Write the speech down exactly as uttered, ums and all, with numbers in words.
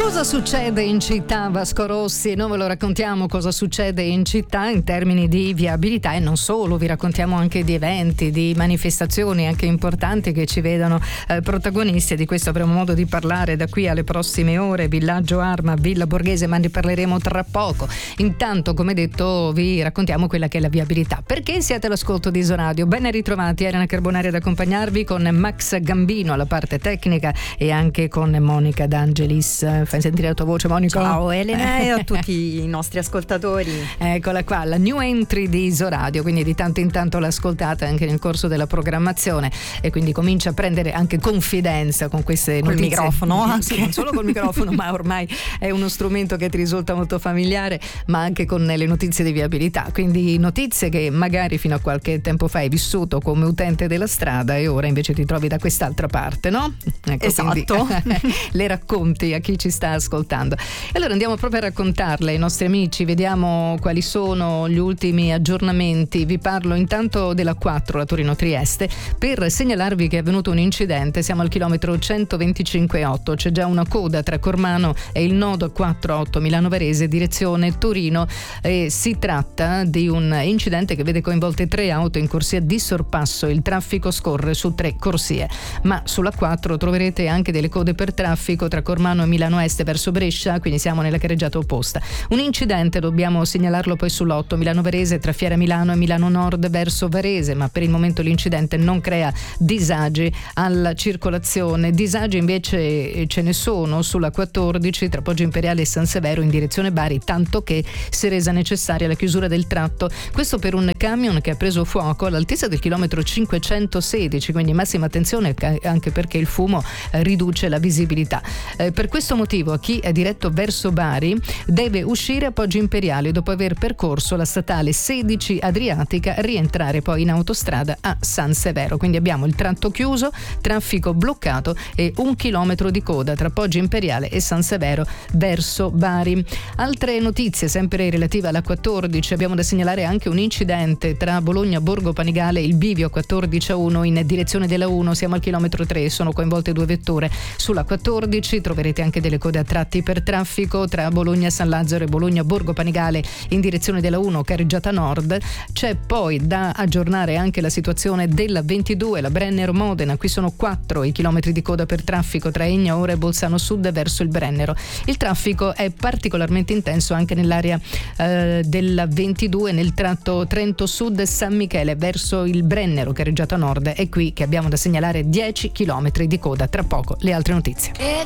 Cosa succede in città, Vasco Rossi? Noi ve lo raccontiamo cosa succede in città in termini di viabilità e non solo, vi raccontiamo anche di eventi, di manifestazioni anche importanti che ci vedono eh, protagonisti, e di questo avremo modo di parlare da qui alle prossime ore. Villaggio Arma, Villa Borghese, ma ne parleremo tra poco. Intanto, come detto, vi raccontiamo quella che è la viabilità. Perché siete all'ascolto di Isoradio? Ben ritrovati, Elena Carbonari ad accompagnarvi con Max Gambino alla parte tecnica e anche con Monica D'Angelis. Fai sentire la tua voce, Monica? Ciao Elena e a tutti i nostri ascoltatori. Eccola qua, la new entry di Isoradio, quindi di tanto in tanto l'ascoltate anche nel corso della programmazione e quindi comincia a prendere anche confidenza con queste col notizie. microfono anche. Sì, non solo col microfono, ma ormai è uno strumento che ti risulta molto familiare, ma anche con le notizie di viabilità, quindi notizie che magari fino a qualche tempo fa hai vissuto come utente della strada e ora invece ti trovi da quest'altra parte, no? Ecco, esatto. Quindi, le racconti a chi ci sta ascoltando. Allora andiamo proprio a raccontarle ai nostri amici, vediamo quali sono gli ultimi aggiornamenti. Vi parlo intanto della quattro, la Torino-Trieste, per segnalarvi che è avvenuto un incidente. Siamo al chilometro centoventicinque virgola otto, c'è già una coda tra Cormano e il nodo quattro otto Milano Varese direzione Torino, e si tratta di un incidente che vede coinvolte tre auto in corsia di sorpasso. Il traffico scorre su tre corsie, ma sulla quattro troverete anche delle code per traffico tra Cormano e Milano Est verso Brescia, quindi siamo nella carreggiata opposta. Un incidente, dobbiamo segnalarlo poi sull'otto Milano Varese tra Fiera Milano e Milano Nord verso Varese, ma per il momento l'incidente non crea disagi alla circolazione. Disagi invece ce ne sono sulla quattordici tra Poggio Imperiale e San Severo in direzione Bari, tanto che si è resa necessaria la chiusura del tratto, questo per un camion che ha preso fuoco all'altezza del chilometro cinquecentosedici, quindi massima attenzione anche perché il fumo riduce la visibilità. Eh, per questo motivo chi è diretto verso Bari deve uscire a Poggio Imperiale dopo aver percorso la statale sedici Adriatica, rientrare poi in autostrada a San Severo. Quindi abbiamo il tratto chiuso, traffico bloccato e un chilometro di coda tra Poggio Imperiale e San Severo verso Bari. Altre notizie sempre relative alla quattordici, abbiamo da segnalare anche un incidente tra Bologna Borgo Panigale e il bivio quattordici a uno in direzione della uno, siamo al chilometro tre, sono coinvolte due vetture sulla quattordici, troverete anche delle code a tratti per traffico tra Bologna San Lazzaro e Bologna Borgo Panigale in direzione della uno carreggiata nord. C'è poi da aggiornare anche la situazione della ventidue, la Brennero Modena, qui sono quattro i chilometri di coda per traffico tra Egnaora e Bolzano Sud verso il Brennero. Il traffico è particolarmente intenso anche nell'area eh, della ventidue nel tratto Trento Sud San Michele verso il Brennero carreggiata nord, è qui che abbiamo da segnalare dieci chilometri di coda. Tra poco le altre notizie.